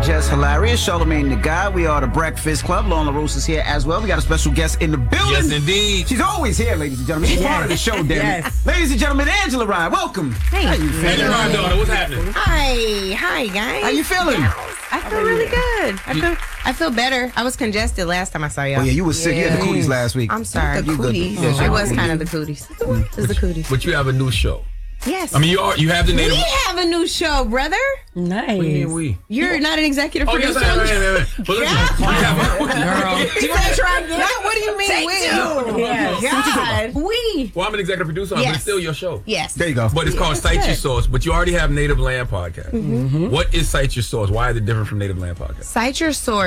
Just Hilarious, Charlamagne the Guy. We are the Breakfast Club. Lauren LaRosa is here as well. We got a special guest in the building. Yes, indeed. She's always here, ladies and gentlemen. She's part of the show, damn it. Ladies and gentlemen, Angela Ryan, welcome. Hey. How you Hey, feeling? Ryan, daughter, what's happening? Hi, guys. How you feeling? I feel really good. I feel better. I was congested last time I saw y'all. Oh, yeah, you were sick. You had the cooties last week. I'm sorry. You good. Yes, It you was good. kind of the cooties. It was the cooties. But you have a new show. Yes. I mean, you have the we native. have a new show, brother. Nice. What do you mean we? You're not an executive Oh, yes, producer. I am. But listen, we have You want to try again? What do you mean? Take we? two. Yes. God. We. well, I'm an executive producer, but Yes. it's still your show. Yes. There you go. But it's called Cite Your Source. But you already have Native Land Podcast. Mm-hmm. What is Cite Your Source? Why is it different from Native Land Podcast? Cite Your Source